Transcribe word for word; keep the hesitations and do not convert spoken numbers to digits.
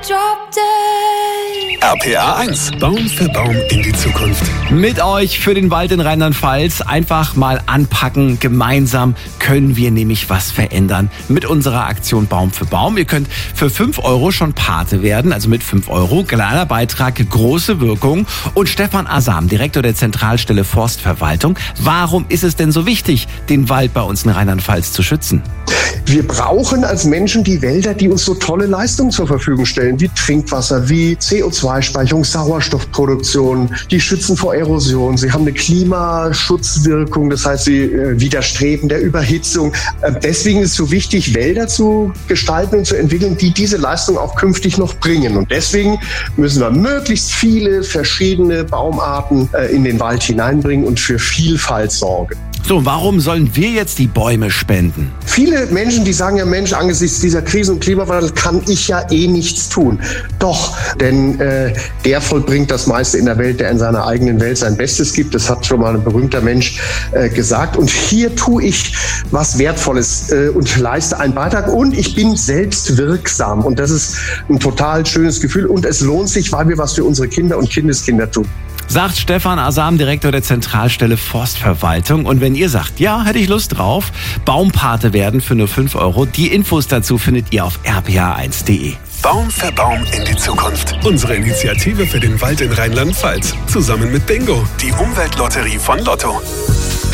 drop dead. R P R eins, Baum für Baum in die Zukunft. Mit euch für den Wald in Rheinland-Pfalz. Einfach mal anpacken. Gemeinsam können wir nämlich was verändern mit unserer Aktion Baum für Baum. Ihr könnt für fünf Euro schon Pate werden, also mit fünf Euro. Kleiner Beitrag, große Wirkung. Und Stefan Asam, Direktor der Zentralstelle Forstverwaltung. Warum ist es denn so wichtig, den Wald bei uns in Rheinland-Pfalz zu schützen? Wir brauchen als Menschen die Wälder, die uns so tolle Leistungen zur Verfügung stellen, wie Trinkwasser, wie C O zwei Speicherung, Sauerstoffproduktion. Die schützen vor Erosion. Sie haben eine Klimaschutzwirkung, das heißt, sie äh, widerstreben der Überhitzung. Äh, deswegen ist es so wichtig, Wälder zu gestalten und zu entwickeln, die diese Leistung auch künftig noch bringen. Und deswegen müssen wir möglichst viele verschiedene Baumarten äh, in den Wald hineinbringen und für Vielfalt sorgen. So, warum sollen wir jetzt die Bäume spenden? Viele Menschen, die sagen ja, Mensch, angesichts dieser Krise und Klimawandel kann ich ja eh nichts tun. Doch, denn äh, der vollbringt das meiste in der Welt, der in seiner eigenen Welt sein Bestes gibt. Das hat schon mal ein berühmter Mensch äh, gesagt. Und hier tue ich was Wertvolles äh, und leiste einen Beitrag. Und ich bin selbst wirksam. Und das ist ein total schönes Gefühl. Und es lohnt sich, weil wir was für unsere Kinder und Kindeskinder tun. Sagt Stefan Asam, Direktor der Zentralstelle Forstverwaltung. Und wenn ihr sagt, ja, hätte ich Lust drauf, Baumpate werden für nur fünf Euro. Die Infos dazu findet ihr auf r p r eins punkt de. Baum für Baum in die Zukunft. Unsere Initiative für den Wald in Rheinland-Pfalz. Zusammen mit Bingo, die Umweltlotterie von Lotto.